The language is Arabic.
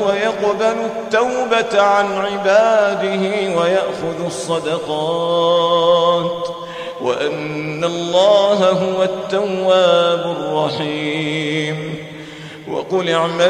ويقبل التوبة عن عباده ويأخذ الصدقات وأن الله هو التواب الرحيم. وقل اعملوا